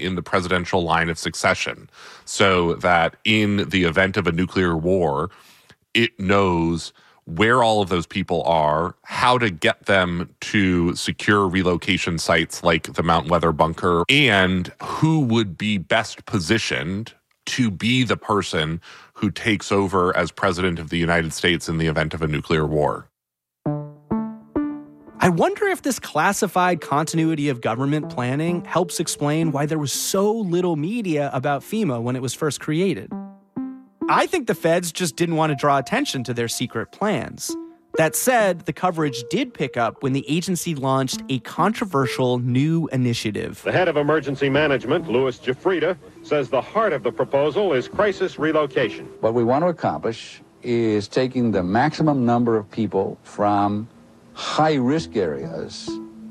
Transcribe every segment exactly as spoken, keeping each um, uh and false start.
in the presidential line of succession, so that in the event of a nuclear war, it knows where all of those people are, how to get them to secure relocation sites like the Mount Weather bunker, and who would be best positioned to be the person who takes over as president of the United States in the event of a nuclear war. I wonder if this classified continuity of government planning helps explain why there was so little media about FEMA when it was first created. I think the feds just didn't want to draw attention to their secret plans. That said, the coverage did pick up when the agency launched a controversial new initiative. The head of emergency management, Louis Jafrida, says the heart of the proposal is crisis relocation. What we want to accomplish is taking the maximum number of people from high-risk areas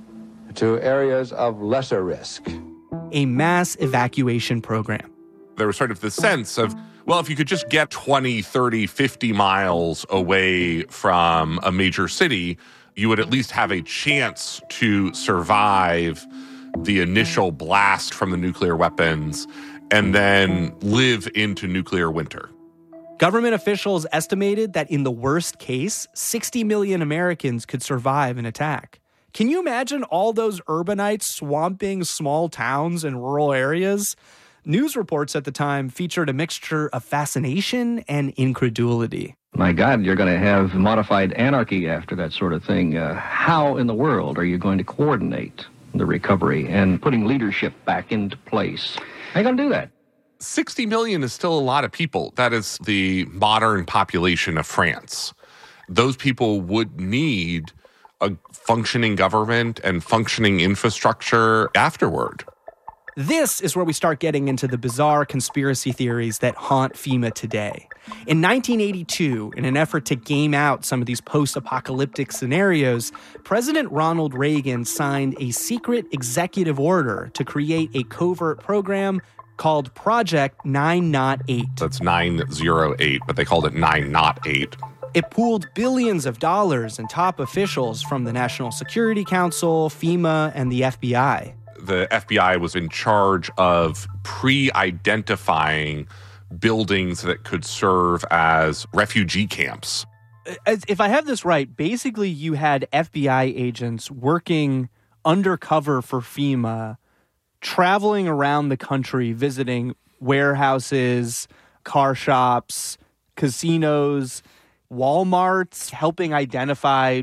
to areas of lesser risk. A mass evacuation program. There was sort of the sense of, well, if you could just get twenty, thirty, fifty miles away from a major city, you would at least have a chance to survive the initial blast from the nuclear weapons and then live into nuclear winter. Government officials estimated that in the worst case, sixty million Americans could survive an attack. Can you imagine all those urbanites swamping small towns and rural areas? News reports at the time featured a mixture of fascination and incredulity. My God, you're going to have modified anarchy after that sort of thing. Uh, how in the world are you going to coordinate the recovery and putting leadership back into place? How are you going to do that? sixty million is still a lot of people. That is the modern population of France. Those people would need a functioning government and functioning infrastructure afterward. This is where we start getting into the bizarre conspiracy theories that haunt FEMA today. In nineteen eighty-two, in an effort to game out some of these post-apocalyptic scenarios, President Ronald Reagan signed a secret executive order to create a covert program called Project nine not eight. That's nine oh eight, but they called it nine not eight. It pooled billions of dollars and top officials from the National Security Council, FEMA, and the F B I. The F B I was in charge of pre-identifying buildings that could serve as refugee camps. If I have this right, basically you had F B I agents working undercover for FEMA, traveling around the country, visiting warehouses, car shops, casinos, Walmarts, helping identify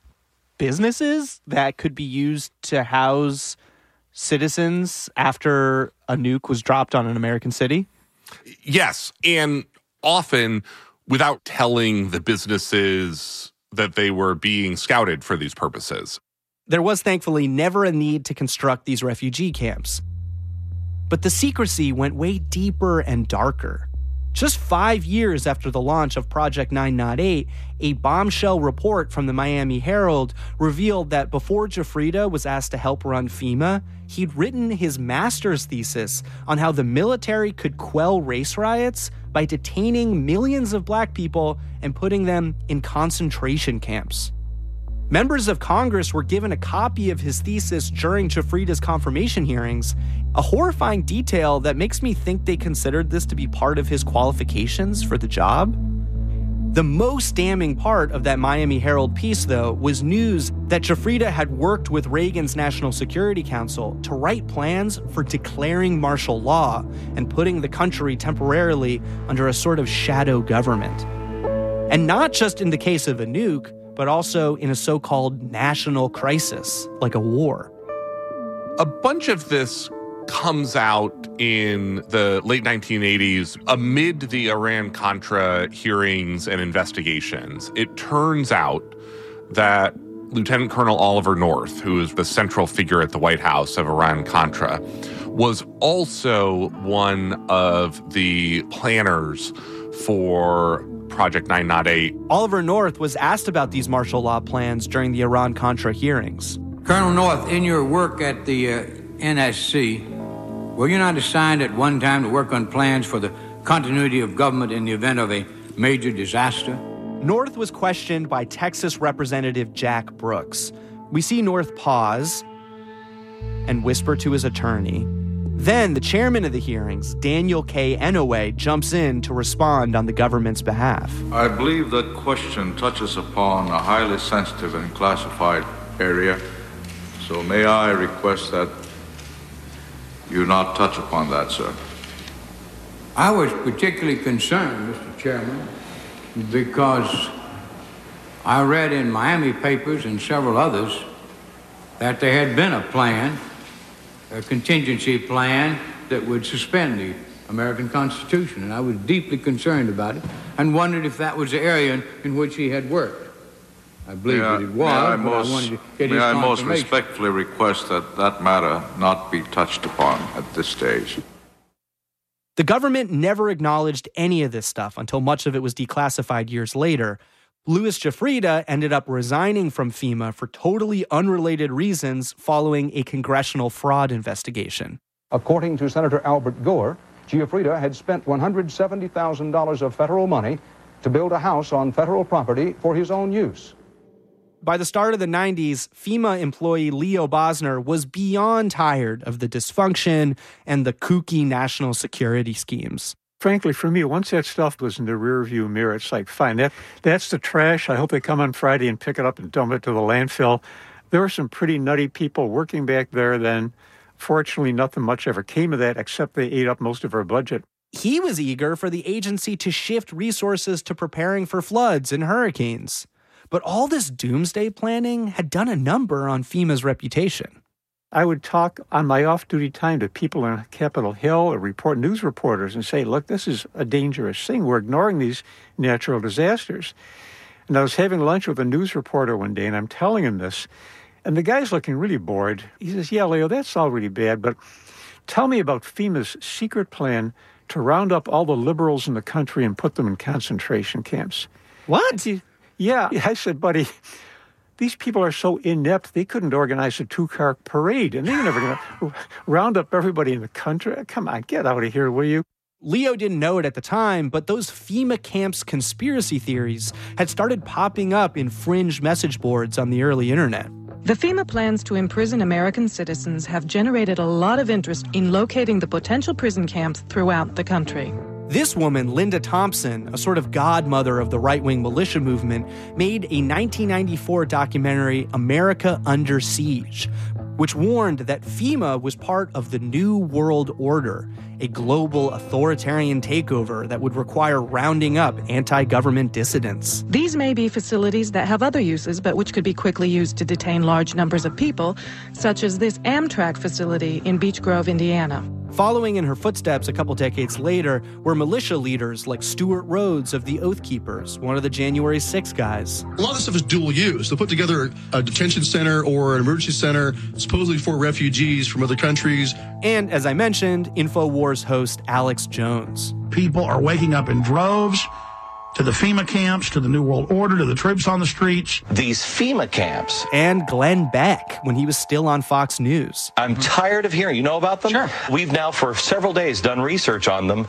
businesses that could be used to house citizens after a nuke was dropped on an American city? Yes, and often without telling the businesses that they were being scouted for these purposes. There was thankfully never a need to construct these refugee camps. But the secrecy went way deeper and darker. Just five years after the launch of Project nine not eight, a bombshell report from the Miami Herald revealed that before Jafrida was asked to help run FEMA, he'd written his master's thesis on how the military could quell race riots by detaining millions of black people and putting them in concentration camps. Members of Congress were given a copy of his thesis during Jafrida's confirmation hearings, a horrifying detail that makes me think they considered this to be part of his qualifications for the job. The most damning part of that Miami Herald piece, though, was news that Jafrida had worked with Reagan's National Security Council to write plans for declaring martial law and putting the country temporarily under a sort of shadow government. And not just in the case of a nuke, but also in a so-called national crisis, like a war. A bunch of this comes out in the late nineteen eighties amid the Iran-Contra hearings and investigations. It turns out that Lieutenant Colonel Oliver North, who is the central figure at the White House of Iran-Contra, was also one of the planners for Project nine not eight. Oliver North was asked about these martial law plans during the Iran-Contra hearings. Colonel North, in your work at the uh, N S C, were you not assigned at one time to work on plans for the continuity of government in the event of a major disaster? North was questioned by Texas Representative Jack Brooks. We see North pause and whisper to his attorney, Then the chairman of the hearings, Daniel K. Inouye, jumps in to respond on the government's behalf. I believe that question touches upon a highly sensitive and classified area, so may I request that you not touch upon that, sir. I was particularly concerned, Mister Chairman, because I read in Miami papers and several others that there had been a plan, a contingency plan that would suspend the American Constitution, and I was deeply concerned about it and wondered if that was the area in, in which he had worked. I believe that it was, may I, but most, I wanted to get may his I most confirmation. respectfully request that that matter not be touched upon at this stage. The government never acknowledged any of this stuff until much of it was declassified years later. Louis Giuffrida ended up resigning from FEMA for totally unrelated reasons following a congressional fraud investigation. According to Senator Albert Gore, Giuffrida had spent one hundred seventy thousand dollars of federal money to build a house on federal property for his own use. By the start of the nineties, FEMA employee Leo Bosner was beyond tired of the dysfunction and the kooky national security schemes. Frankly, for me, once that stuff was in the rearview mirror, it's like, fine, that, that's the trash. I hope they come on Friday and pick it up and dump it to the landfill. There were some pretty nutty people working back there then. Fortunately, nothing much ever came of that, except they ate up most of our budget. He was eager for the agency to shift resources to preparing for floods and hurricanes. But all this doomsday planning had done a number on FEMA's reputation. I would talk on my off-duty time to people on Capitol Hill or report news reporters and say, look, this is a dangerous thing. We're ignoring these natural disasters. And I was having lunch with a news reporter one day, and I'm telling him this. And the guy's looking really bored. He says, yeah, Leo, that's all really bad, but tell me about FEMA's secret plan to round up all the liberals in the country and put them in concentration camps. What? He, yeah. I said, buddy, these people are so inept, they couldn't organize a two-car parade, and they're never going to round up everybody in the country. Come on, get out of here, will you? Leo didn't know it at the time, but those FEMA camps conspiracy theories had started popping up in fringe message boards on the early internet. The FEMA plans to imprison American citizens have generated a lot of interest in locating the potential prison camps throughout the country. This woman, Linda Thompson, a sort of godmother of the right-wing militia movement, made a nineteen ninety-four documentary, America Under Siege, which warned that FEMA was part of the New World Order, a global authoritarian takeover that would require rounding up anti-government dissidents. These may be facilities that have other uses, but which could be quickly used to detain large numbers of people, such as this Amtrak facility in Beech Grove, Indiana. Following in her footsteps a couple decades later were militia leaders like Stuart Rhodes of the Oath Keepers, one of the January sixth guys. A lot of this stuff is dual use. They'll put together a detention center or an emergency center supposedly for refugees from other countries. And as I mentioned, InfoWars host Alex Jones. People are waking up in droves to the FEMA camps, to the New World Order, to the troops on the streets. These FEMA camps. And Glenn Beck, when he was still on Fox News. I'm tired of hearing. You know about them? Sure. We've now for several days done research on them.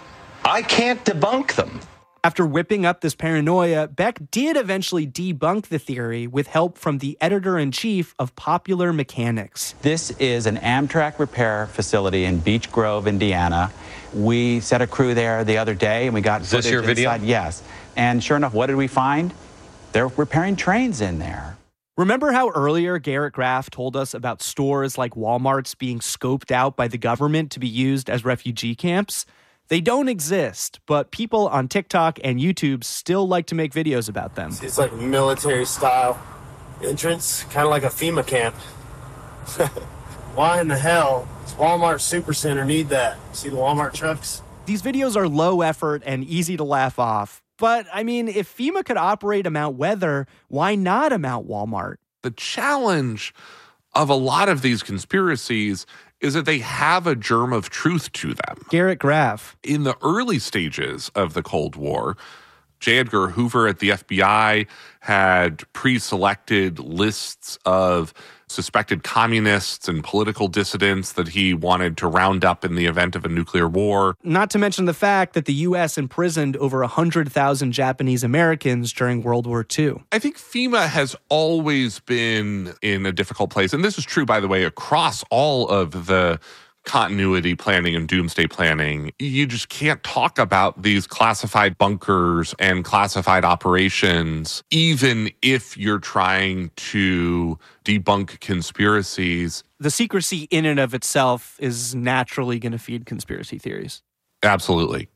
I can't debunk them. After whipping up this paranoia, Beck did eventually debunk the theory with help from the editor-in-chief of Popular Mechanics. This is an Amtrak repair facility in Beech Grove, Indiana. We set a crew there the other day, and we got Is this your video? Inside. Yes. And sure enough, what did we find? They're repairing trains in there. Remember how earlier Garrett Graff told us about stores like Walmart's being scoped out by the government to be used as refugee camps? They don't exist, but people on TikTok and YouTube still like to make videos about them. It's like military-style entrance, kind of like a FEMA camp. Why in the hell does Walmart Supercenter need that? See the Walmart trucks? These videos are low effort and easy to laugh off. But, I mean, if FEMA could operate a Mount Weather, why not a Mount Walmart? The challenge of a lot of these conspiracies is that they have a germ of truth to them. Garrett Graff. In the early stages of the Cold War, J. Edgar Hoover at the F B I had pre-selected lists of suspected communists and political dissidents that he wanted to round up in the event of a nuclear war. Not to mention the fact that the U S imprisoned over one hundred thousand Japanese Americans during World War Two. I think FEMA has always been in a difficult place. And this is true, by the way, across all of the continuity planning and doomsday planning. You just can't talk about these classified bunkers and classified operations, even if you're trying to debunk conspiracies. The secrecy in and of itself is naturally going to feed conspiracy theories. Absolutely.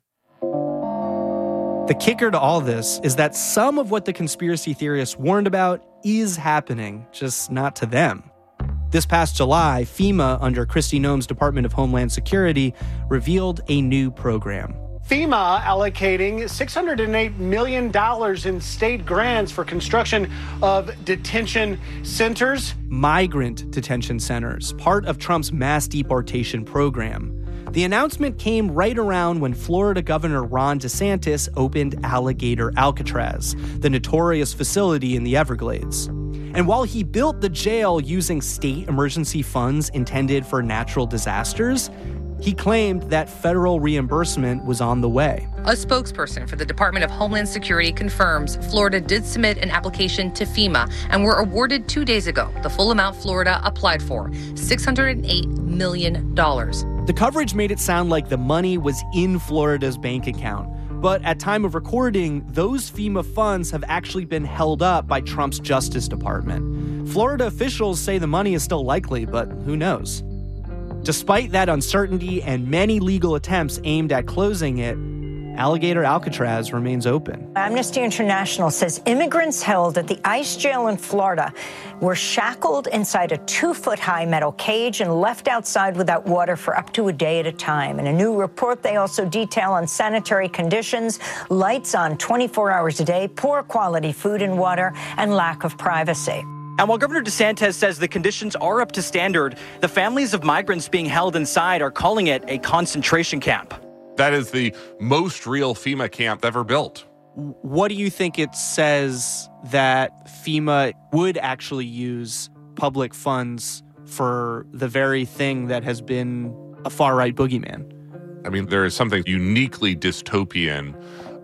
The kicker to all this is that some of what the conspiracy theorists warned about is happening, just not to them. This past July, FEMA, under Kristi Noem's Department of Homeland Security, revealed a new program. FEMA allocating six hundred eight million dollars in state grants for construction of detention centers. Migrant detention centers, part of Trump's mass deportation program. The announcement came right around when Florida Governor Ron DeSantis opened Alligator Alcatraz, the notorious facility in the Everglades. And while he built the jail using state emergency funds intended for natural disasters, he claimed that federal reimbursement was on the way. A spokesperson for the Department of Homeland Security confirms Florida did submit an application to FEMA and were awarded two days ago the full amount Florida applied for, six hundred eight million dollars. The coverage made it sound like the money was in Florida's bank account. But at time of recording, those FEMA funds have actually been held up by Trump's Justice Department. Florida officials say the money is still likely, but who knows? Despite that uncertainty and many legal attempts aimed at closing it, Alligator Alcatraz remains open. Amnesty International says immigrants held at the ICE jail in Florida were shackled inside a two-foot-high metal cage and left outside without water for up to a day at a time. In a new report, they also detail unsanitary conditions, lights on twenty-four hours a day, poor quality food and water, and lack of privacy. And while Governor DeSantis says the conditions are up to standard, the families of migrants being held inside are calling it a concentration camp. That is the most real FEMA camp ever built. What do you think it says that FEMA would actually use public funds for the very thing that has been a far-right boogeyman? I mean, there is something uniquely dystopian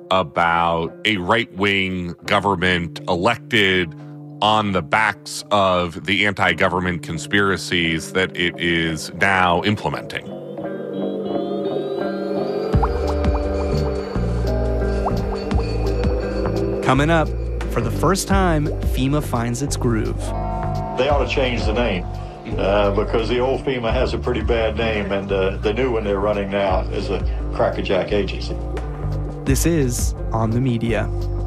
about a right-wing government elected on the backs of the anti-government conspiracies that it is now implementing. Coming up, for the first time, FEMA finds its groove. They ought to change the name uh, because the old FEMA has a pretty bad name, and uh, the new one they're running now is a crackerjack agency. This is On the Media.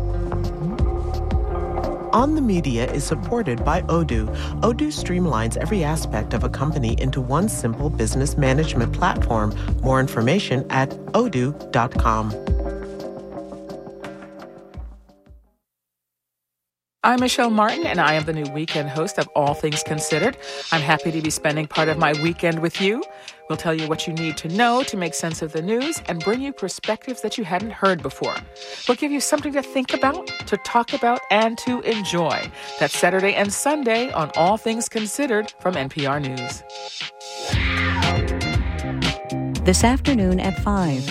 On the Media is supported by Odoo. Odoo streamlines every aspect of a company into one simple business management platform. More information at odoo dot com. I'm Michelle Martin, and I am the new weekend host of All Things Considered. I'm happy to be spending part of my weekend with you. We'll tell you what you need to know to make sense of the news and bring you perspectives that you hadn't heard before. We'll give you something to think about, to talk about, and to enjoy. That's Saturday and Sunday on All Things Considered from N P R News. This afternoon at five.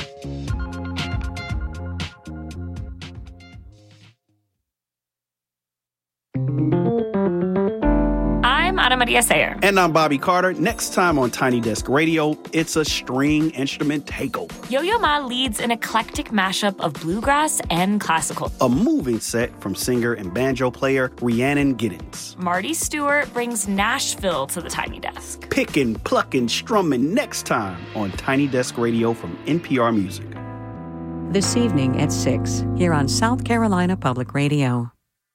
I'm Ana Maria Sayer. And I'm Bobby Carter. Next time on Tiny Desk Radio, it's a string instrument takeover. Yo-Yo Ma leads an eclectic mashup of bluegrass and classical. A moving set from singer and banjo player Rhiannon Giddens. Marty Stewart brings Nashville to the Tiny Desk. Picking, plucking, strumming next time on Tiny Desk Radio from N P R Music. This evening at six, here on South Carolina Public Radio.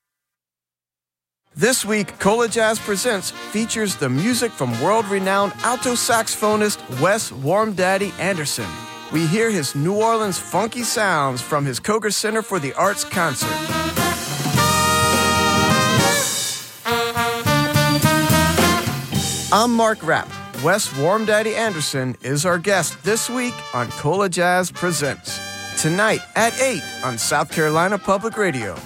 This week, Cola Jazz Presents features the music from world-renowned alto saxophonist Wes Warm Daddy Anderson. We hear his New Orleans funky sounds from his Coker Center for the Arts concert. I'm Mark Rapp. Wes Warm Daddy Anderson is our guest this week on Cola Jazz Presents. Tonight at eight on South Carolina Public Radio.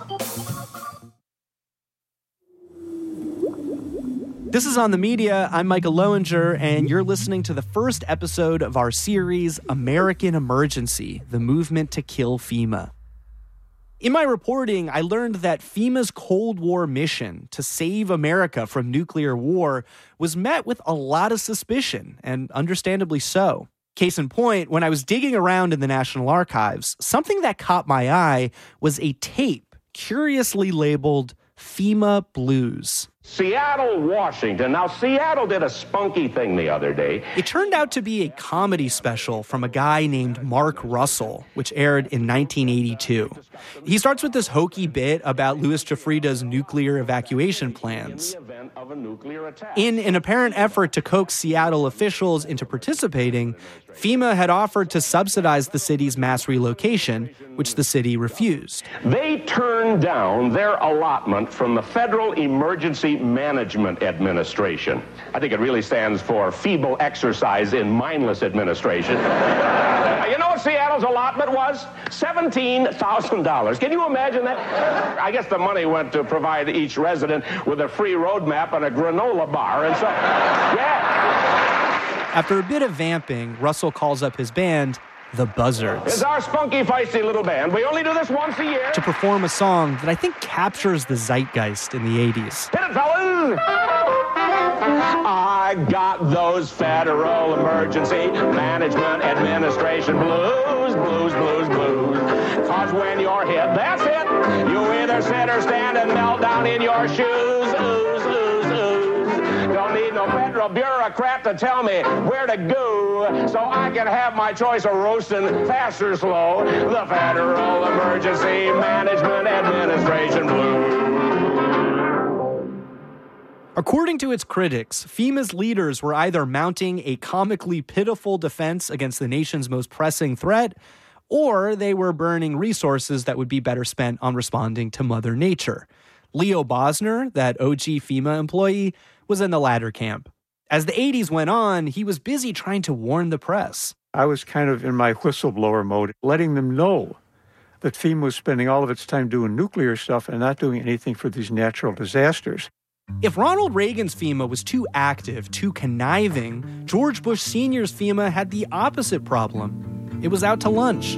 This is On the Media. I'm Micah Loewinger, and you're listening to the first episode of our series, American Emergency, the Movement to Kill FEMA. In my reporting, I learned that FEMA's Cold War mission to save America from nuclear war was met with a lot of suspicion, and understandably so. Case in point, when I was digging around in the National Archives, something that caught my eye was a tape curiously labeled FEMA Blues. Seattle, Washington. Now, Seattle did a spunky thing the other day. It turned out to be a comedy special from a guy named Mark Russell, which aired in nineteen eighty-two. He starts with this hokey bit about Louis Jafrida's nuclear evacuation plans. In an apparent effort to coax Seattle officials into participating, FEMA had offered to subsidize the city's mass relocation, which the city refused. They turned down their allotment from the Federal Emergency Management Administration. I think it really stands for feeble exercise in mindless administration. You know what Seattle's allotment was? seventeen thousand dollars. Can you imagine that? I guess the money went to provide each resident with a free road map and a granola bar. And so, yeah. After a bit of vamping, Russell calls up his band, The Buzzards. It's our spunky, feisty little band. We only do this once a year. To perform a song that I think captures the zeitgeist in the eighties. Hit it, fellas! I got those Federal Emergency Management Administration blues, blues, blues, blues. Cause when you're hit, that's it. You either sit or stand and melt down in your shoes. Ooze, ooze, ooze. Don't need no federal bureaucrat to tell me where to go, so I can have my choice of roasting fast or slow. The Federal Emergency Management Administration blues. According to its critics, FEMA's leaders were either mounting a comically pitiful defense against the nation's most pressing threat, or they were burning resources that would be better spent on responding to Mother Nature. Leo Bosner, that O G FEMA employee, was in the latter camp. As the eighties went on, he was busy trying to warn the press. I was kind of in my whistleblower mode, letting them know that FEMA was spending all of its time doing nuclear stuff and not doing anything for these natural disasters. If Ronald Reagan's FEMA was too active, too conniving, George Bush Senior's FEMA had the opposite problem. It was out to lunch.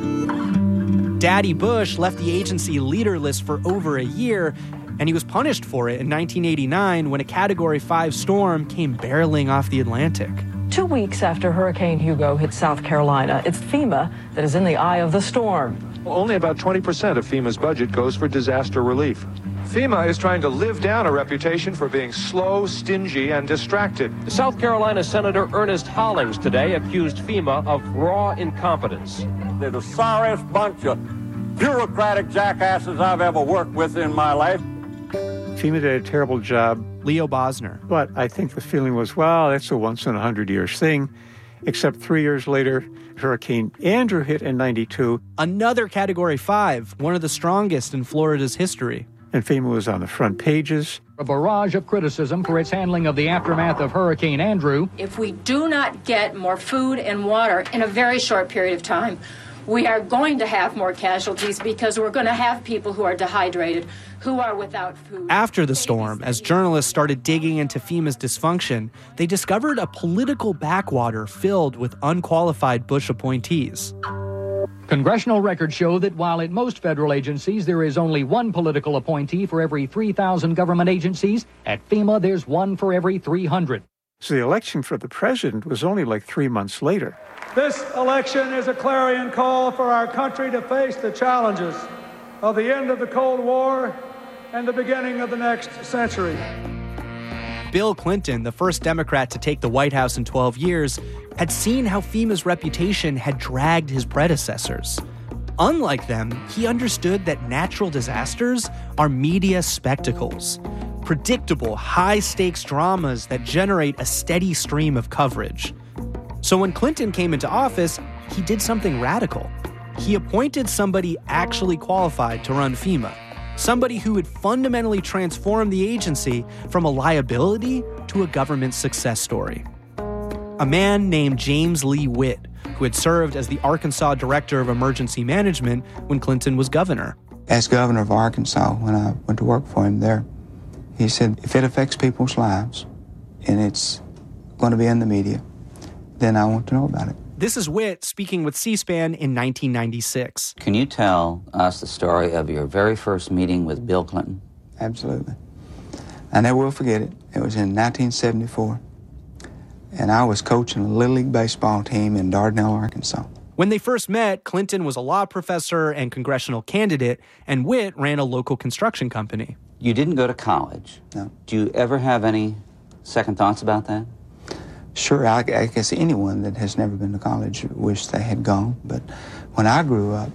Daddy Bush left the agency leaderless for over a year, and he was punished for it in nineteen eighty-nine when a Category five storm came barreling off the Atlantic. Two weeks after Hurricane Hugo hit South Carolina, it's FEMA that is in the eye of the storm. Only about twenty percent of FEMA's budget goes for disaster relief. FEMA is trying to live down a reputation for being slow, stingy, and distracted. South Carolina Senator Ernest Hollings today accused FEMA of raw incompetence. They're the sorriest bunch of bureaucratic jackasses I've ever worked with in my life. FEMA did a terrible job. Leo Bosner. But I think the feeling was, well, that's a once-in-a-hundred-years thing. Except three years later, Hurricane Andrew hit in ninety-two. Another Category five, one of the strongest in Florida's history. And FEMA was on the front pages. A barrage of criticism for its handling of the aftermath of Hurricane Andrew. If we do not get more food and water in a very short period of time, we are going to have more casualties because we're going to have people who are dehydrated, who are without food. After the storm, as journalists started digging into FEMA's dysfunction, they discovered a political backwater filled with unqualified Bush appointees. Congressional records show that while at most federal agencies there is only one political appointee for every three thousand government agencies, at FEMA there's one for every three hundred. So the election for the president was only like three months later. This election is a clarion call for our country to face the challenges of the end of the Cold War and the beginning of the next century. Bill Clinton, the first Democrat to take the White House in twelve years, had seen how FEMA's reputation had dragged his predecessors. Unlike them, he understood that natural disasters are media spectacles, predictable, high-stakes dramas that generate a steady stream of coverage. So when Clinton came into office, he did something radical. He appointed somebody actually qualified to run FEMA, somebody who would fundamentally transform the agency from a liability to a government success story. A man named James Lee Witt, who had served as the Arkansas Director of Emergency Management when Clinton was governor. As governor of Arkansas, when I went to work for him there, he said, if it affects people's lives and it's going to be in the media, then I want to know about it. This is Witt speaking with C-SPAN in nineteen ninety-six. Can you tell us the story of your very first meeting with Bill Clinton? Absolutely. I never will forget it. It was in nineteen seventy-four, and I was coaching a Little League baseball team in Dardanelle, Arkansas. When they first met, Clinton was a law professor and congressional candidate, and Witt ran a local construction company. You didn't go to college. No. Do you ever have any second thoughts about that? Sure, I, I guess anyone that has never been to college wish they had gone, but when I grew up,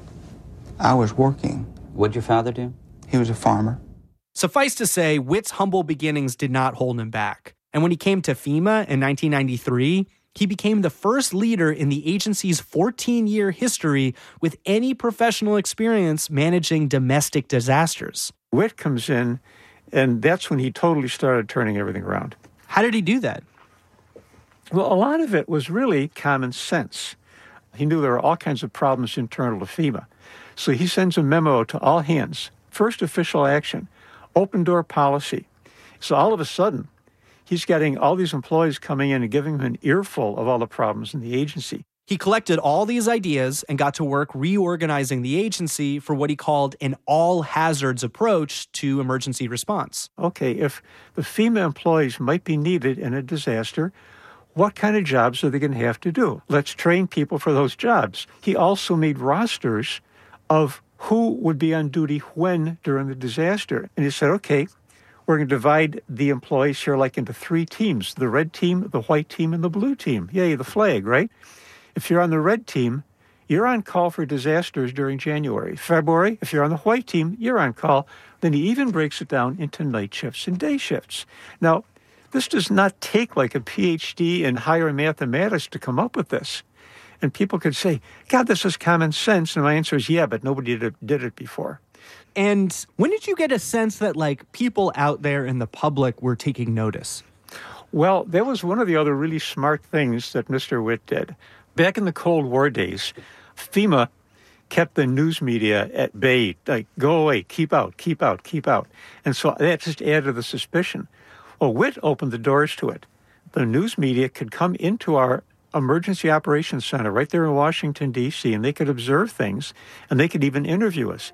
I was working. What'd your father do? He was a farmer. Suffice to say, Witt's humble beginnings did not hold him back. And when he came to FEMA in nineteen ninety-three, he became the first leader in the agency's fourteen-year history with any professional experience managing domestic disasters. Witt comes in, and that's when he totally started turning everything around. How did he do that? Well, a lot of it was really common sense. He knew there were all kinds of problems internal to FEMA. So he sends a memo to all hands. First official action, open door policy. So all of a sudden, he's getting all these employees coming in and giving him an earful of all the problems in the agency. He collected all these ideas and got to work reorganizing the agency for what he called an all-hazards approach to emergency response. Okay, if the FEMA employees might be needed in a disaster, what kind of jobs are they going to have to do? Let's train people for those jobs. He also made rosters of who would be on duty when during the disaster. And he said, okay, we're going to divide the employees here like into three teams, the red team, the white team, and the blue team. Yay, the flag, right? If you're on the red team, you're on call for disasters during January. February, if you're on the white team, you're on call. Then he even breaks it down into night shifts and day shifts. Now, this does not take like a P H D in higher mathematics to come up with this. And people could say, God, this is common sense. And my answer is, yeah, but nobody did it, did it before. And when did you get a sense that, like, people out there in the public were taking notice? Well, that was one of the other really smart things that Mister Witt did. Back in the Cold War days, FEMA kept the news media at bay, like, go away, keep out, keep out, keep out. And so that just added to the suspicion. Well, Witt opened the doors to it. The news media could come into our emergency operations center right there in Washington, D C, and they could observe things, and they could even interview us.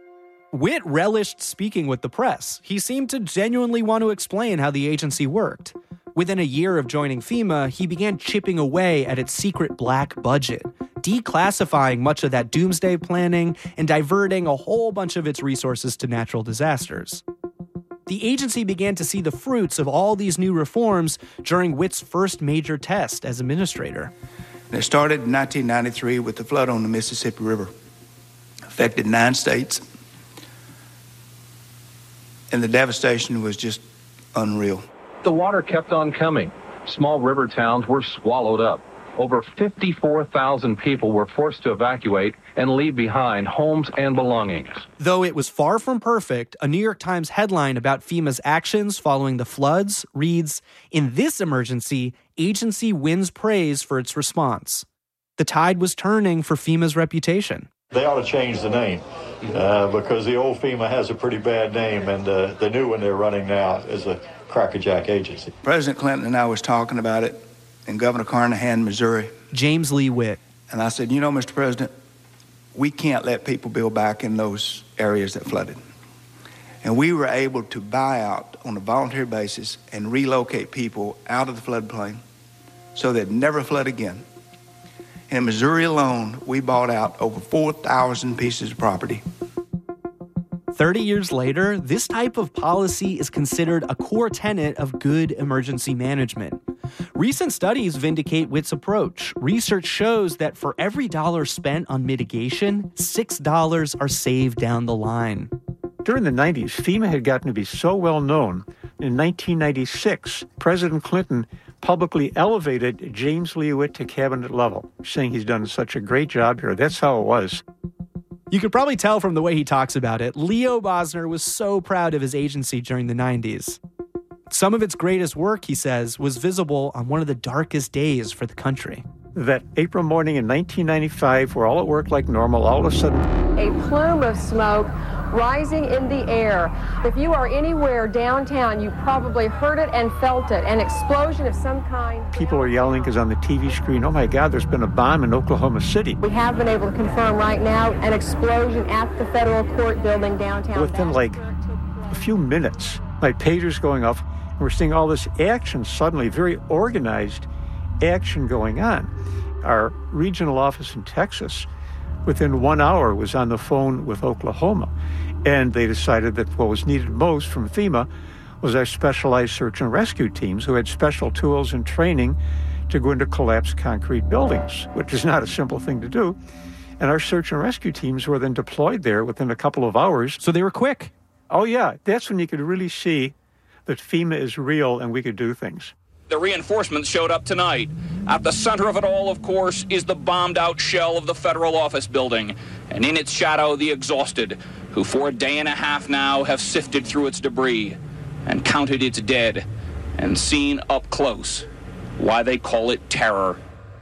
Witt relished speaking with the press. He seemed to genuinely want to explain how the agency worked. Within a year of joining FEMA, he began chipping away at its secret black budget, declassifying much of that doomsday planning and diverting a whole bunch of its resources to natural disasters. The agency began to see the fruits of all these new reforms during Witt's first major test as administrator. It started in nineteen ninety-three with the flood on the Mississippi River. Affected nine states. And the devastation was just unreal. The water kept on coming. Small river towns were swallowed up. Over fifty-four thousand people were forced to evacuate and leave behind homes and belongings. Though it was far from perfect, a New York Times headline about FEMA's actions following the floods reads, "In this emergency, agency wins praise for its response." The tide was turning for FEMA's reputation. They ought to change the name uh, because the old FEMA has a pretty bad name, and uh, the new one they're running now is a crackerjack agency. President Clinton and I was talking about it in Governor Carnahan, Missouri. James Lee Witt. And I said, you know, Mister President, we can't let people build back in those areas that flooded. And we were able to buy out on a volunteer basis and relocate people out of the floodplain so they'd never flood again. In Missouri alone, we bought out over four thousand pieces of property. thirty years later, this type of policy is considered a core tenet of good emergency management. Recent studies vindicate Witt's approach. Research shows that for every dollar spent on mitigation, six dollars are saved down the line. During the nineties, FEMA had gotten to be so well known. In nineteen ninety-six, President Clinton publicly elevated James Lee Witt to cabinet level, saying he's done such a great job here. That's how it was. You could probably tell from the way he talks about it, Leo Bosner was so proud of his agency during the nineties. Some of its greatest work, he says, was visible on one of the darkest days for the country. That April morning in nineteen ninety-five, we're all at work like normal. All of a sudden, a plume of smoke rising in the air. If you are anywhere downtown, you probably heard it and felt it, an explosion of some kind. People are yelling because on the T V screen, oh my God, there's been a bomb in Oklahoma City. We have been able to confirm right now an explosion at the federal court building downtown. Within like a few minutes, my pager's going off, and we're seeing all this action suddenly, very organized action going on. Our regional office in Texas, within one hour, was on the phone with Oklahoma, and they decided that what was needed most from FEMA was our specialized search and rescue teams who had special tools and training to go into collapsed concrete buildings, which is not a simple thing to do. And our search and rescue teams were then deployed there within a couple of hours. So they were quick. Oh, yeah. That's when you could really see that FEMA is real and we could do things. The reinforcements showed up tonight. At the center of it all, of course, is the bombed-out shell of the federal office building, and in its shadow, the exhausted, who for a day and a half now have sifted through its debris and counted its dead and seen up close why they call it terror.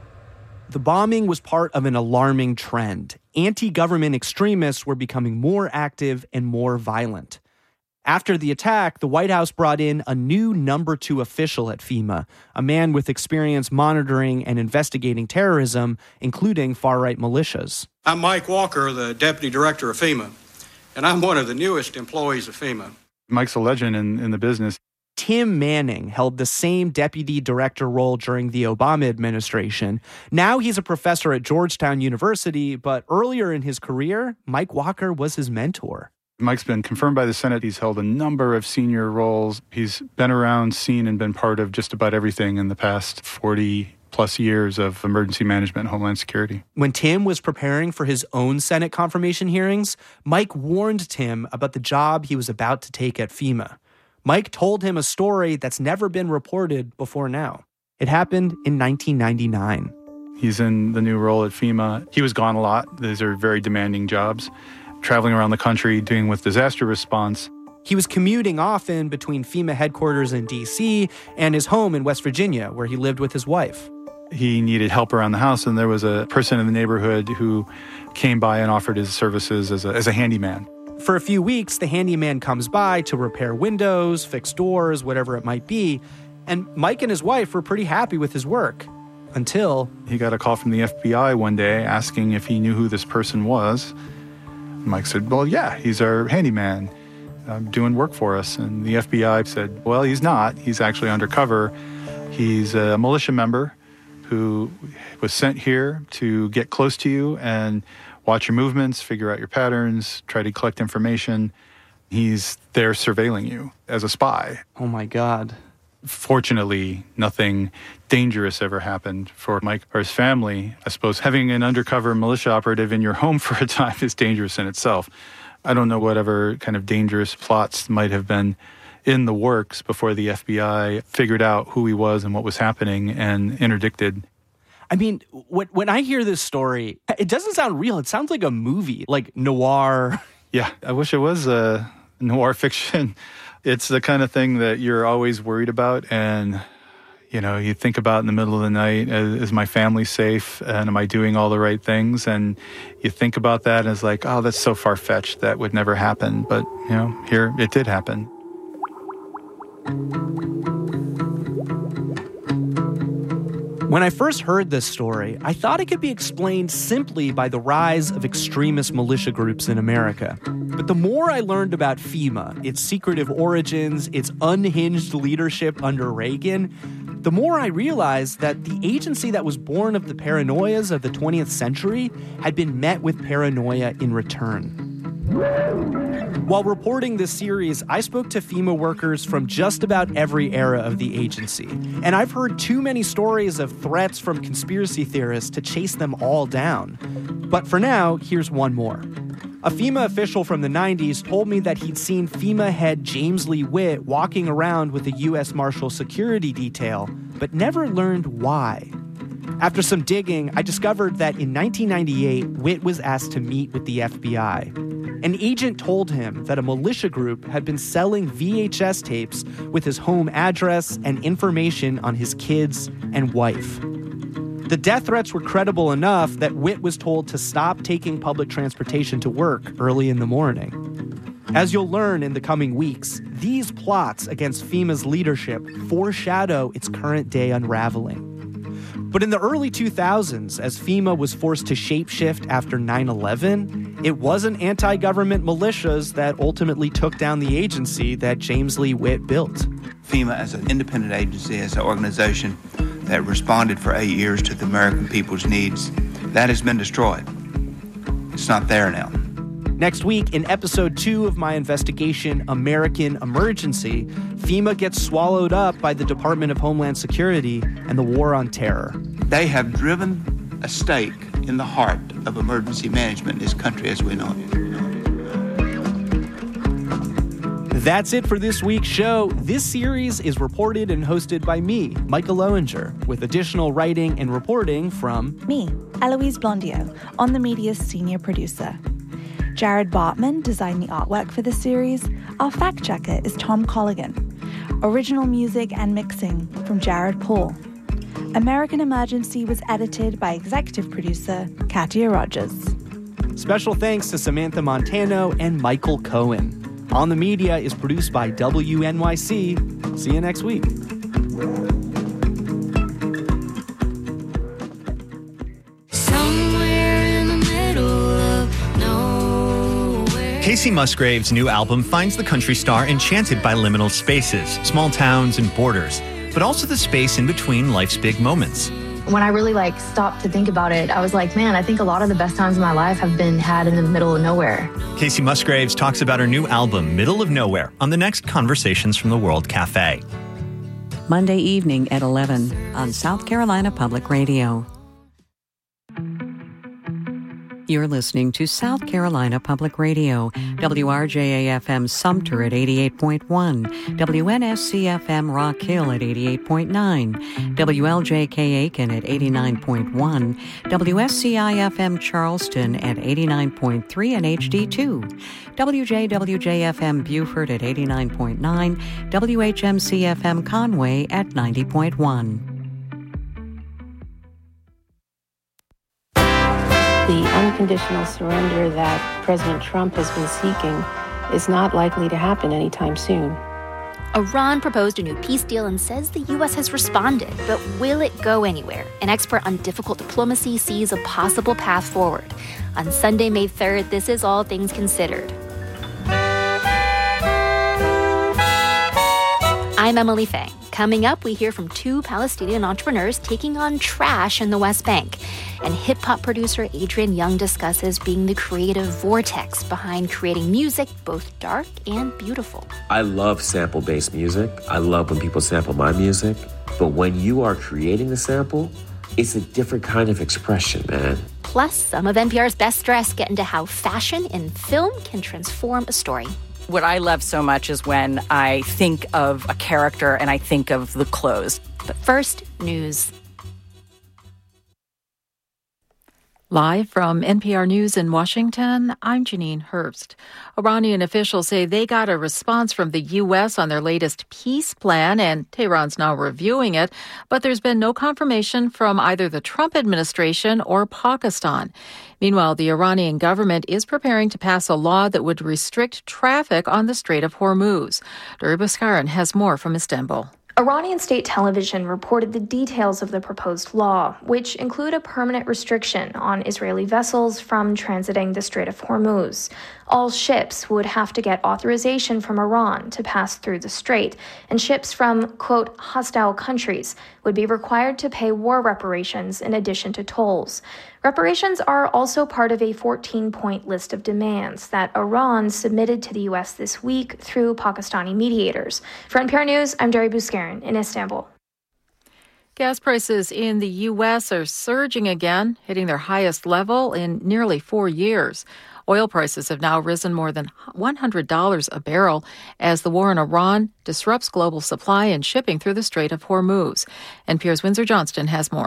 The bombing was part of an alarming trend. Anti-government extremists were becoming more active and more violent. After the attack, the White House brought in a new number two official at FEMA, a man with experience monitoring and investigating terrorism, including far-right militias. I'm Mike Walker, the Deputy Director of FEMA, and I'm one of the newest employees of FEMA. Mike's a legend in, in the business. Tim Manning held the same deputy director role during the Obama administration. Now he's a professor at Georgetown University, but earlier in his career, Mike Walker was his mentor. Mike's been confirmed by the Senate. He's held a number of senior roles. He's been around, seen, and been part of just about everything in the past forty plus years of emergency management and homeland security. When Tim was preparing for his own Senate confirmation hearings, Mike warned Tim about the job he was about to take at FEMA. Mike told him a story that's never been reported before now. It happened in nineteen ninety-nine. He's in the new role at FEMA. He was gone a lot. These are very demanding jobs. Traveling around the country, doing with disaster response. He was commuting often between FEMA headquarters in D C and his home in West Virginia, where he lived with his wife. He needed help around the house, and there was a person in the neighborhood who came by and offered his services as a, as a handyman. For a few weeks, the handyman comes by to repair windows, fix doors, whatever it might be, and Mike and his wife were pretty happy with his work. Until... he got a call from the F B I one day asking if he knew who this person was. Mike said, well, yeah, he's our handyman, uh, doing work for us. And the F B I said, well, he's not. He's actually undercover. He's a militia member who was sent here to get close to you and watch your movements, figure out your patterns, try to collect information. He's there surveilling you as a spy. Oh, my God. Fortunately, nothing dangerous ever happened for Mike or his family. I suppose having an undercover militia operative in your home for a time is dangerous in itself. I don't know whatever kind of dangerous plots might have been in the works before the F B I figured out who he was and what was happening and interdicted. I mean, when, when I hear this story, it doesn't sound real. It sounds like a movie, like noir. Yeah, I wish it was a noir fiction. It's the kind of thing that you're always worried about, and, you know, you think about in the middle of the night, is my family safe, and am I doing all the right things? And you think about that as like, oh, that's so far-fetched, that would never happen. But, you know, here, it did happen. When I first heard this story, I thought it could be explained simply by the rise of extremist militia groups in America. But the more I learned about FEMA, its secretive origins, its unhinged leadership under Reagan, the more I realized that the agency that was born of the paranoias of the twentieth century had been met with paranoia in return. While reporting this series, I spoke to FEMA workers from just about every era of the agency, and I've heard too many stories of threats from conspiracy theorists to chase them all down. But for now, here's one more. A FEMA official from the nineties told me that he'd seen FEMA head James Lee Witt walking around with a U S Marshal security detail, but never learned why. After some digging, I discovered that in nineteen ninety-eight, Witt was asked to meet with the F B I. An agent told him that a militia group had been selling V H S tapes with his home address and information on his kids and wife. The death threats were credible enough that Witt was told to stop taking public transportation to work early in the morning. As you'll learn in the coming weeks, these plots against FEMA's leadership foreshadow its current day unraveling. But in the early two thousands, as FEMA was forced to shapeshift after nine eleven, it wasn't anti-government militias that ultimately took down the agency that James Lee Witt built. FEMA, as an independent agency, as an organization that responded for eight years to the American people's needs, that has been destroyed. It's not there now. Next week, in episode two of my investigation, American Emergency, FEMA gets swallowed up by the Department of Homeland Security and the War on Terror. They have driven a stake in the heart of emergency management in this country as we know it. That's it for this week's show. This series is reported and hosted by me, Michael Lowinger, with additional writing and reporting from me, Eloise Blondiau, On the Media's senior producer. Jared Bartman designed the artwork for the series. Our fact checker is Tom Colligan. Original music and mixing from Jared Paul. American Emergency was edited by executive producer Katia Rogers. Special thanks to Samantha Montano and Michael Cohen. On the Media is produced by W N Y C. See you next week. Kacey Musgrave's new album finds the country star enchanted by liminal spaces, small towns and borders, but also the space in between life's big moments. When I really like stopped to think about it, I was like, man, I think a lot of the best times of my life have been had in the middle of nowhere. Kacey Musgraves talks about her new album, Middle of Nowhere, on the next Conversations from the World Cafe. Monday evening at eleven on South Carolina Public Radio. You're listening to South Carolina Public Radio, W R J A F M Sumter at eighty-eight point one, W N S C F M Rock Hill at eighty-eight point nine, W L J K Aiken at eighty-nine point one, W S C I F M Charleston at eighty-nine point three and H D two, W J W J F M Beaufort at eighty-nine point nine, W H M C F M Conway at ninety point one. The unconditional surrender that President Trump has been seeking is not likely to happen anytime soon. Iran proposed a new peace deal and says the U S has responded, but will it go anywhere? An expert on difficult diplomacy sees a possible path forward. On Sunday, May third, this is All Things Considered. I'm Emily Fang. Coming up, we hear from two Palestinian entrepreneurs taking on trash in the West Bank. And hip-hop producer Adrian Young discusses being the creative vortex behind creating music both dark and beautiful. I love sample-based music. I love when people sample my music. But when you are creating the sample, it's a different kind of expression, man. Plus, some of N P R's best dressed get into how fashion in film can transform a story. What I love so much is when I think of a character and I think of the clothes. But first, news. Live from N P R News in Washington, I'm Janine Herbst. Iranian officials say they got a response from the U S on their latest peace plan, and Tehran's now reviewing it, but there's been no confirmation from either the Trump administration or Pakistan. Meanwhile, the Iranian government is preparing to pass a law that would restrict traffic on the Strait of Hormuz. Duri Baskaran has more from Istanbul. Iranian state television reported the details of the proposed law, which include a permanent restriction on Israeli vessels from transiting the Strait of Hormuz. All ships would have to get authorization from Iran to pass through the strait, and ships from, quote, hostile countries would be required to pay war reparations in addition to tolls. Reparations are also part of a fourteen-point list of demands that Iran submitted to the U S this week through Pakistani mediators. For N P R News, I'm Dari Buskarin in Istanbul. Gas prices in the U S are surging again, hitting their highest level in nearly four years. Oil prices have now risen more than one hundred dollars a barrel as the war in Iran disrupts global supply and shipping through the Strait of Hormuz. N P R's Windsor Johnston has more.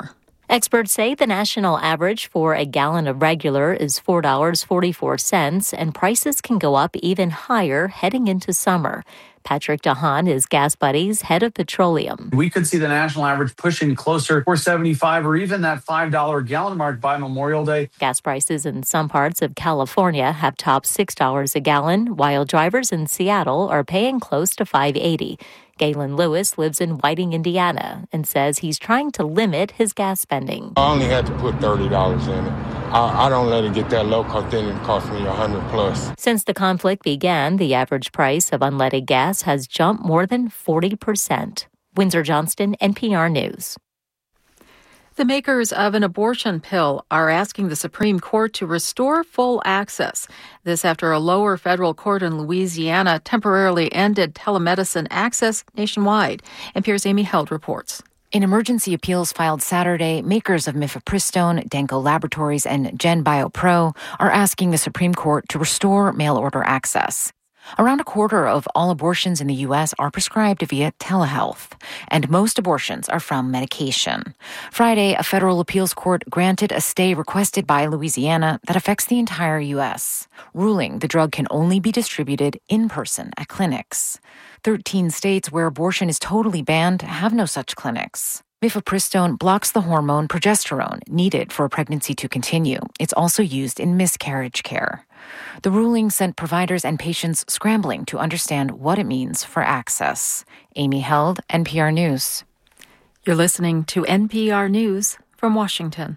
Experts say the national average for a gallon of regular is four dollars and forty-four cents, and prices can go up even higher heading into summer. Patrick DeHaan is Gas Buddy's head of petroleum. We could see the national average pushing closer to four seventy-five or even that five dollars a gallon mark by Memorial Day. Gas prices in some parts of California have topped six dollars a gallon, while drivers in Seattle are paying close to five dollars and eighty cents. Galen Lewis lives in Whiting, Indiana, and says he's trying to limit his gas spending. I only had to put thirty dollars in it. I, I don't let it get that low because then it costs me one hundred dollars plus. Since the conflict began, the average price of unleaded gas has jumped more than forty percent. Windsor Johnston, N P R News. The makers of an abortion pill are asking the Supreme Court to restore full access. This after a lower federal court in Louisiana temporarily ended telemedicine access nationwide. N P R's Amy Held reports. In emergency appeals filed Saturday, makers of mifepristone, Danco Laboratories, and GenBioPro are asking the Supreme Court to restore mail-order access. Around a quarter of all abortions in the U S are prescribed via telehealth, and most abortions are from medication. Friday, a federal appeals court granted a stay requested by Louisiana that affects the entire U S, ruling the drug can only be distributed in person at clinics. Thirteen states where abortion is totally banned have no such clinics. Mifepristone blocks the hormone progesterone needed for a pregnancy to continue. It's also used in miscarriage care. The ruling sent providers and patients scrambling to understand what it means for access. Amy Held, N P R News. You're listening to N P R News from Washington.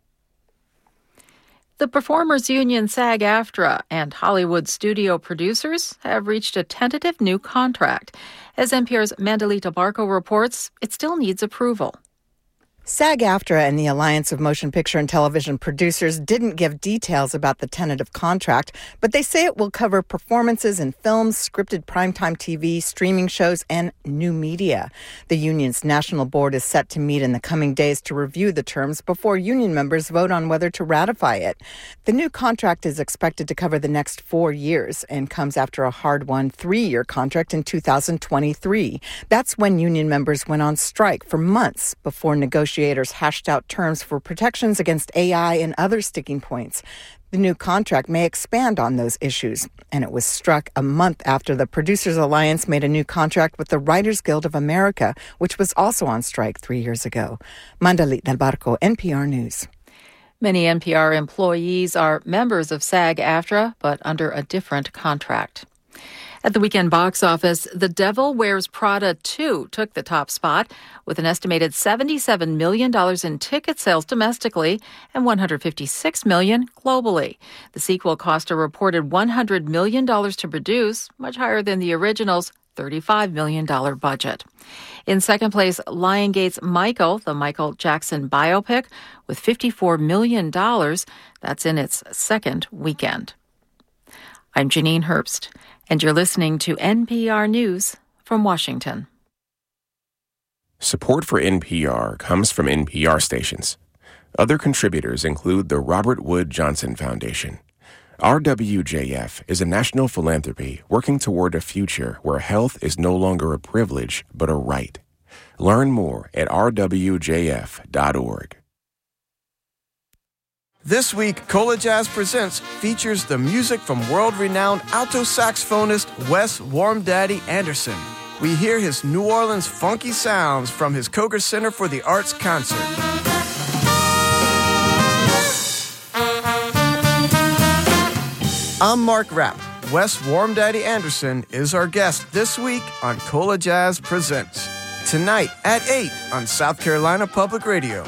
The Performers Union SAG-AFTRA and Hollywood studio producers have reached a tentative new contract. As N P R's Mandalita Barco reports, it still needs approval. SAG-AFTRA and the Alliance of Motion Picture and Television Producers didn't give details about the tentative contract, but they say it will cover performances in films, scripted primetime T V, streaming shows, and new media. The union's national board is set to meet in the coming days to review the terms before union members vote on whether to ratify it. The new contract is expected to cover the next four years and comes after a hard-won three-year contract in two thousand twenty-three. That's when union members went on strike for months before negotiations Negotiators hashed out terms for protections against A I and other sticking points. The new contract may expand on those issues, and it was struck a month after the Producers Alliance made a new contract with the Writers Guild of America, which was also on strike three years ago. Mandalit Del Barco, N P R News. Many N P R employees are members of SAG-AFTRA, but under a different contract. At the weekend box office, The Devil Wears Prada two took the top spot with an estimated seventy-seven million dollars in ticket sales domestically and one hundred fifty-six million dollars globally. The sequel cost a reported one hundred million dollars to produce, much higher than the original's thirty-five million dollars budget. In second place, Lionsgate's Michael, the Michael Jackson biopic, with fifty-four million dollars. That's in its second weekend. I'm Janine Herbst, and you're listening to N P R News from Washington. Support for N P R comes from N P R stations. Other contributors include the Robert Wood Johnson Foundation. R W J F is a national philanthropy working toward a future where health is no longer a privilege but a right. Learn more at r w j f dot org. This week, Cola Jazz Presents features the music from world-renowned alto saxophonist Wes Warm Daddy Anderson. We hear his New Orleans funky sounds from his Coger Center for the Arts concert. I'm Mark Rapp. Wes Warm Daddy Anderson is our guest this week on Cola Jazz Presents. Tonight at eight on South Carolina Public Radio.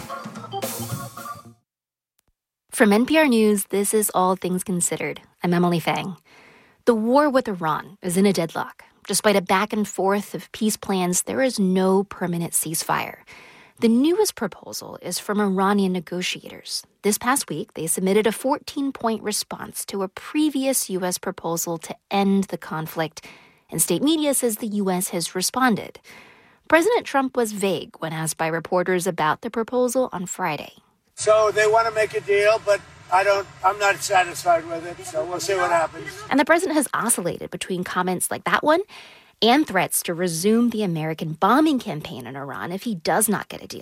From N P R News, this is All Things Considered. I'm Emily Fang. The war with Iran is in a deadlock. Despite a back and forth of peace plans, there is no permanent ceasefire. The newest proposal is from Iranian negotiators. This past week, they submitted a fourteen-point response to a previous U S proposal to end the conflict, and state media says the U S has responded. President Trump was vague when asked by reporters about the proposal on Friday. So they want to make a deal, but I don't, I'm not satisfied with it, so we'll see what happens. And the president has oscillated between comments like that one and threats to resume the American bombing campaign in Iran if he does not get a deal.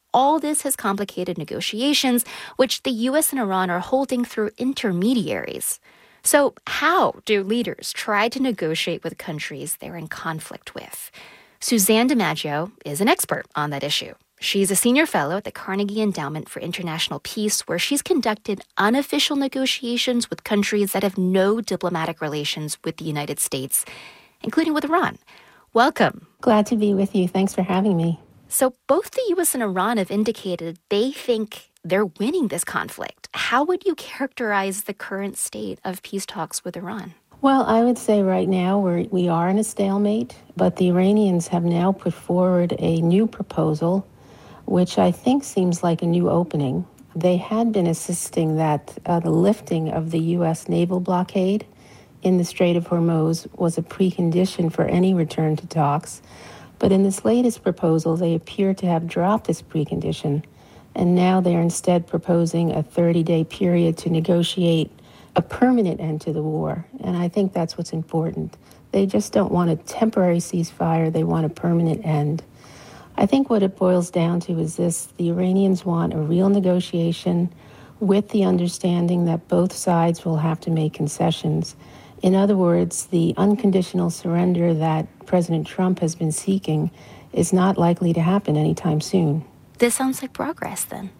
all this has complicated negotiations, which the U S and Iran are holding through intermediaries. So how do leaders try to negotiate with countries they're in conflict with? Suzanne DiMaggio is an expert on that issue. She's a senior fellow at the Carnegie Endowment for International Peace, where she's conducted unofficial negotiations with countries that have no diplomatic relations with the United States, including with Iran. Welcome. Glad to be with you. Thanks for having me. So both the U S and Iran have indicated they think they're winning this conflict. How would you characterize the current state of peace talks with Iran? Well, I would say right now we're, we are in a stalemate, but the Iranians have now put forward a new proposal, which I think seems like a new opening. They had been insisting that uh, the lifting of the U S naval blockade in the Strait of Hormuz was a precondition for any return to talks. But in this latest proposal, they appear to have dropped this precondition, and now they're instead proposing a thirty-day period to negotiate a permanent end to the war. And I think that's what's important. They just don't want a temporary ceasefire. They want a permanent end. I think what it boils down to is this: the Iranians want a real negotiation with the understanding that both sides will have to make concessions. In other words, the unconditional surrender that President Trump has been seeking is not likely to happen anytime soon. This sounds like progress, then.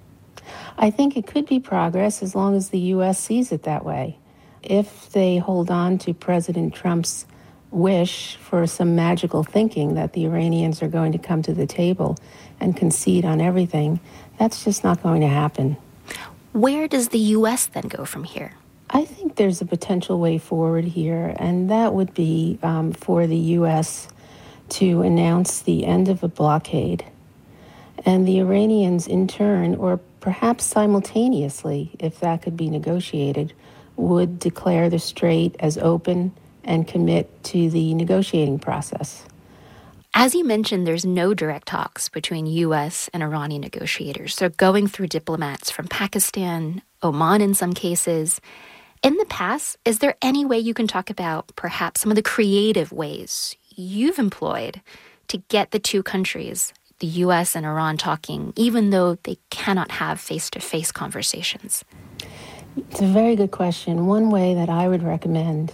I think it could be progress as long as the U S sees it that way. If they hold on to President Trump's wish for some magical thinking that the Iranians are going to come to the table and concede on everything, that's just not going to happen. Where does the U S then go from here? I think there's a potential way forward here, and that would be um, for the U S to announce the end of a blockade. And the Iranians, in turn, or perhaps simultaneously, if that could be negotiated, would declare the strait as open and commit to the negotiating process. As you mentioned, there's no direct talks between U S and Iranian negotiators. They're going through diplomats from Pakistan, Oman in some cases. In the past, is there any way you can talk about perhaps some of the creative ways you've employed to get the two countries, the U S and Iran, talking, even though they cannot have face-to-face conversations? It's a very good question. One way that I would recommend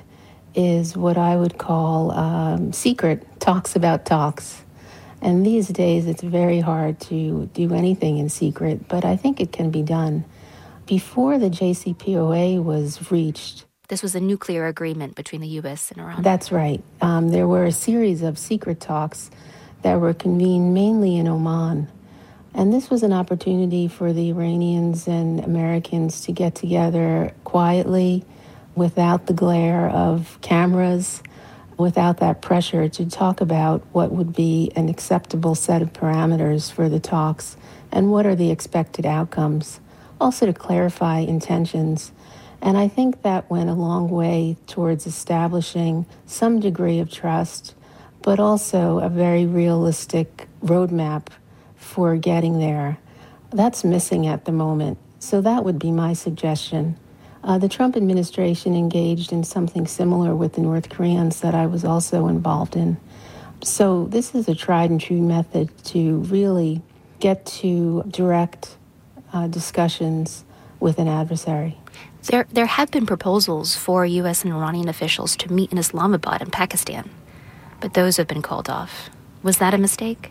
is what I would call um, secret talks about talks. And these days, it's very hard to do anything in secret, but I think it can be done. Before the J C P O A was reached, this was a nuclear agreement between the U S and Iran. That's right. Um, there were a series of secret talks that were convened mainly in Oman. And this was an opportunity for the Iranians and Americans to get together quietly, without the glare of cameras, without that pressure, to talk about what would be an acceptable set of parameters for the talks and what are the expected outcomes. Also to clarify intentions. And I think that went a long way towards establishing some degree of trust, but also a very realistic roadmap for getting there. That's missing at the moment. So that would be my suggestion. Uh, the Trump administration engaged in something similar with the North Koreans that I was also involved in. So this is a tried and true method to really get to direct uh, discussions with an adversary. There, there have been proposals for U S and Iranian officials to meet in Islamabad and Pakistan, but those have been called off. Was that a mistake?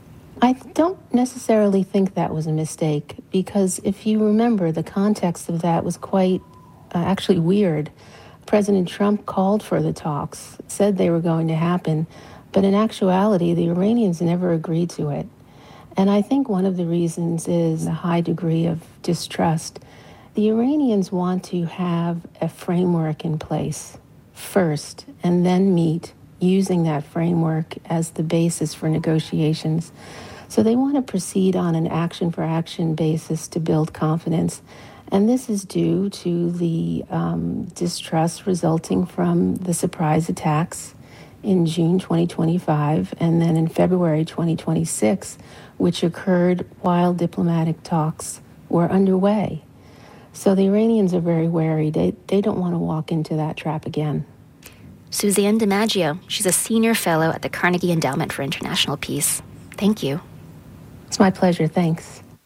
I don't necessarily think that was a mistake, because if you remember, the context of that was quite uh, actually weird. President Trump called for the talks, said they were going to happen, but in actuality, the Iranians never agreed to it. And I think one of the reasons is a high degree of distrust. The Iranians want to have a framework in place first, and then meet using that framework as the basis for negotiations. So they want to proceed on an action-for-action basis to build confidence. And this is due to the um, distrust resulting from the surprise attacks in June twenty twenty-five and then in February twenty twenty-six, which occurred while diplomatic talks were underway. So the Iranians are very wary. They, they don't want to walk into that trap again. Suzanne DiMaggio, she's a senior fellow at the Carnegie Endowment for International Peace. Thank you. It's my pleasure. Thanks.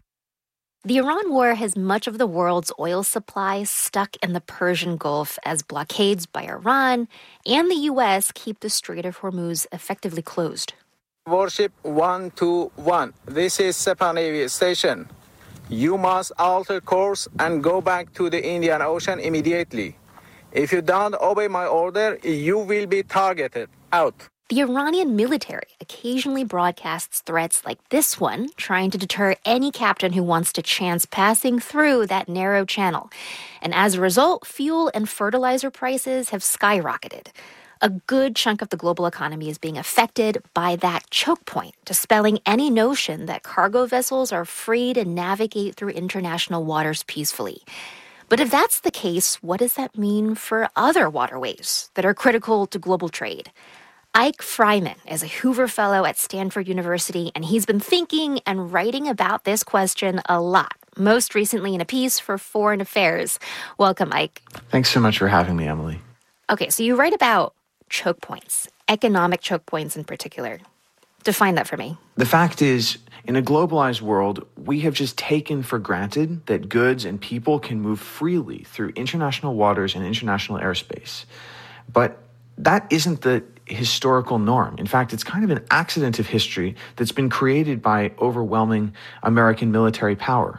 The Iran war has much of the world's oil supply stuck in the Persian Gulf as blockades by Iran and the U S keep the Strait of Hormuz effectively closed. Warship one two one, this is Sepah Navy Station. You must alter course and go back to the Indian Ocean immediately. If you don't obey my order, you will be targeted. Out. The Iranian military occasionally broadcasts threats like this one, trying to deter any captain who wants to chance passing through that narrow channel. And as a result, fuel and fertilizer prices have skyrocketed. A good chunk of the global economy is being affected by that choke point, dispelling any notion that cargo vessels are free to navigate through international waters peacefully. But if that's the case, what does that mean for other waterways that are critical to global trade? Ike Fryman is a Hoover Fellow at Stanford University, and he's been thinking and writing about this question a lot, most recently in a piece for Foreign Affairs. Welcome, Ike. Thanks so much for having me, Emily. Okay, so you write about choke points, economic choke points in particular. Define that for me. The fact is, in a globalized world, we have just taken for granted that goods and people can move freely through international waters and international airspace. But that isn't the historical norm. In fact, it's kind of an accident of history that's been created by overwhelming American military power.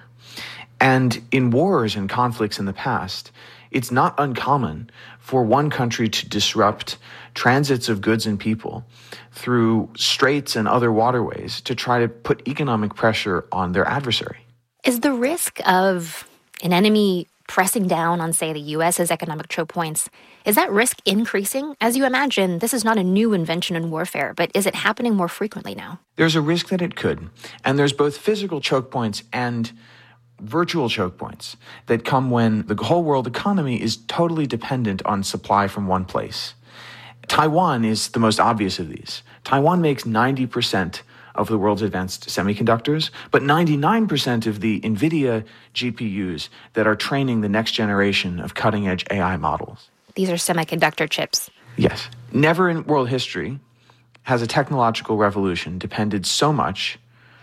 And in wars and conflicts in the past, it's not uncommon for one country to disrupt transits of goods and people through straits and other waterways to try to put economic pressure on their adversary. Is the risk of an enemy pressing down on, say, the U S's economic choke points, is that risk increasing? As you imagine, this is not a new invention in warfare, but is it happening more frequently now? There's a risk that it could. And there's both physical choke points and virtual choke points that come when the whole world economy is totally dependent on supply from one place. Taiwan is the most obvious of these. Taiwan makes ninety percent of the world's advanced semiconductors, but ninety-nine percent of the NVIDIA G P Us that are training the next generation of cutting-edge A I models. These are semiconductor chips. Yes. Never in world history has a technological revolution depended so much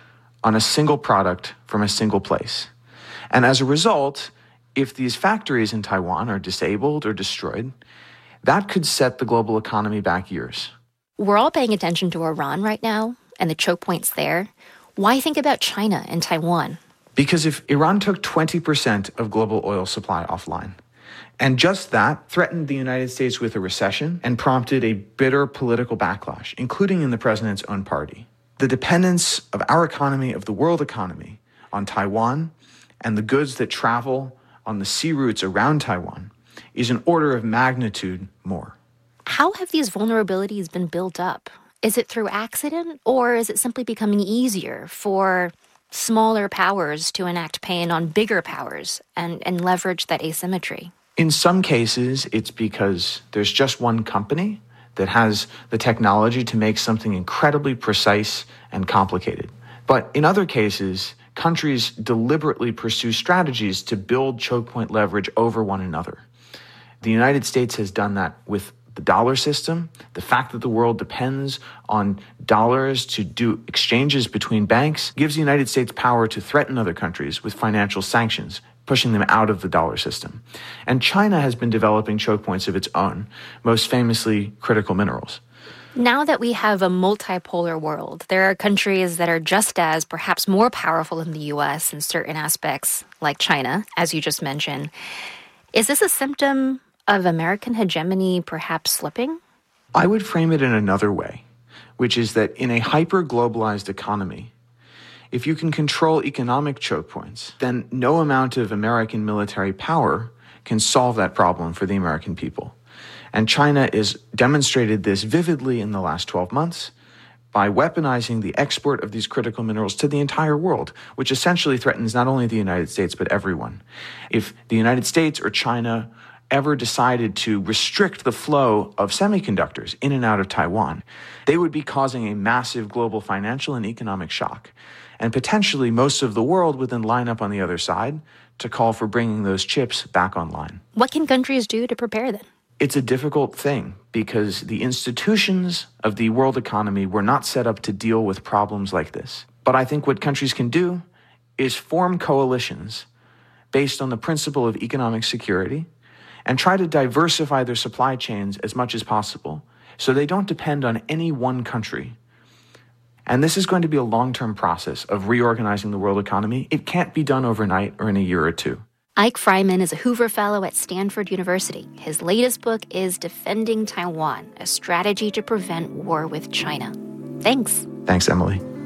on a single product from a single place. And as a result, if these factories in Taiwan are disabled or destroyed, that could set the global economy back years. We're all paying attention to Iran right now and the choke points there. Why think about China and Taiwan? Because if Iran took twenty percent of global oil supply offline, and just that threatened the United States with a recession and prompted a bitter political backlash, including in the president's own party, the dependence of our economy, of the world economy, on Taiwan and the goods that travel on the sea routes around Taiwan is an order of magnitude more. How have these vulnerabilities been built up? Is it through accident, or is it simply becoming easier for smaller powers to enact pain on bigger powers and, and leverage that asymmetry? In some cases, it's because there's just one company that has the technology to make something incredibly precise and complicated. But in other cases, countries deliberately pursue strategies to build choke point leverage over one another. The United States has done that with the dollar system. The fact that the world depends on dollars to do exchanges between banks gives the United States power to threaten other countries with financial sanctions, pushing them out of the dollar system. And China has been developing choke points of its own, most famously critical minerals. Now that we have a multipolar world, there are countries that are just as, perhaps more powerful than the U S in certain aspects, like China, as you just mentioned. Is this a symptom of American hegemony perhaps slipping? I would frame it in another way, which is that in a hyper-globalized economy, if you can control economic choke points, then no amount of American military power can solve that problem for the American people. And China has demonstrated this vividly in the last twelve months by weaponizing the export of these critical minerals to the entire world, which essentially threatens not only the United States, but everyone. If the United States or China ever decided to restrict the flow of semiconductors in and out of Taiwan, they would be causing a massive global financial and economic shock. And potentially most of the world would then line up on the other side to call for bringing those chips back online. What can countries do to prepare then? It's a difficult thing because the institutions of the world economy were not set up to deal with problems like this. But I think what countries can do is form coalitions based on the principle of economic security and try to diversify their supply chains as much as possible so they don't depend on any one country. And this is going to be a long-term process of reorganizing the world economy. It can't be done overnight or in a year or two. Ike Fryman is a Hoover Fellow at Stanford University. His latest book is Defending Taiwan, a strategy to prevent war with China. Thanks. Thanks, Emily.